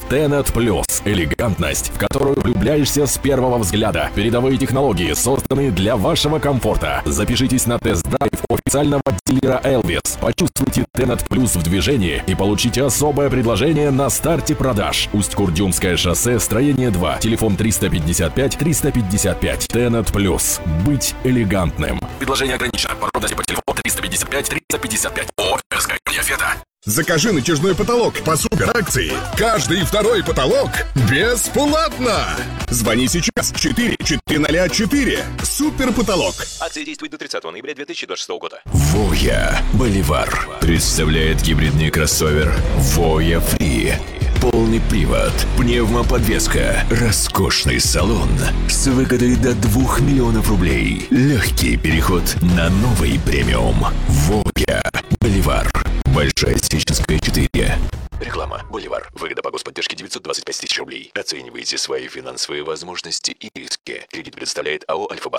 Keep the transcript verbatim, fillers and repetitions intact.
Tenet Plus. Элегантность, в которую влюбляешься с первого взгляда. Передовые технологии созданы для вашего комфорта. Запишитесь на тест-драйв у официального дилера Elvis. Почувствуйте Tenet Plus в движении и получите особое предложение на старте продаж. Усть-Курдюмское шоссе, строение два. Телефон триста пятьдесят пять триста пятьдесят пять. Tenet Plus. Быть элегантным. Предложение ограничено. Подробности по телефону триста пятьдесят пять триста пятьдесят пять. О, Эрская Фета. Закажи натяжной потолок по супер акции. Каждый второй потолок бесплатно. Звони сейчас. четыре четыре четыре. Супер потолок. Акция действует до тридцатого ноября две тысячи двадцать шестого года. Voya Боливар представляет гибридный кроссовер Voya Free. Полный привод, пневмоподвеска, роскошный салон с выгодой до двух миллионов рублей. Легкий переход на новый премиум. Voya Боливар. Большая Сеченская, четыре. Реклама. Боливар. Выгода по господдержке девятьсот двадцать пять тысяч рублей. Оценивайте свои финансовые возможности и риски. Кредит предоставляет АО «Альфа-Банк».